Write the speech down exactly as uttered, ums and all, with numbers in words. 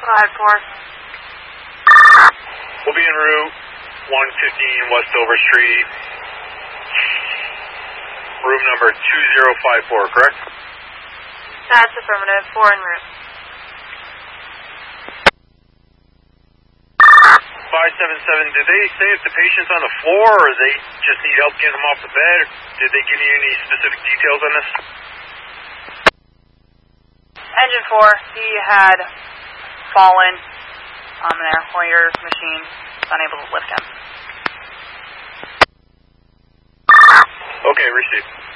five four. We'll be en route, one fifteen West Dover Street, room number two zero five four, correct? That's affirmative, four en route. five seven seven, did they say if the patient's on the floor or they just need help getting him off the bed? Did they give you any specific details on this? Engine four, he had fallen on an air Hoyer machine, unable to lift him. Okay, received.